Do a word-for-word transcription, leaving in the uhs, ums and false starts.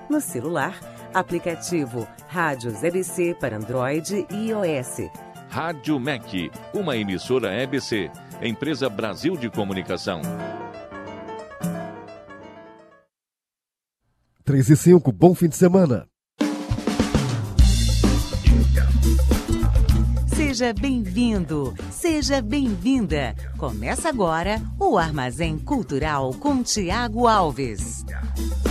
No celular, aplicativo Rádio Z B C para Android e iOS. Rádio M E C, uma emissora E B C, Empresa Brasil de Comunicação. três e cinco, bom fim de semana. Seja bem-vindo, seja bem-vinda. Começa agora o Armazém Cultural com Tiago Alves.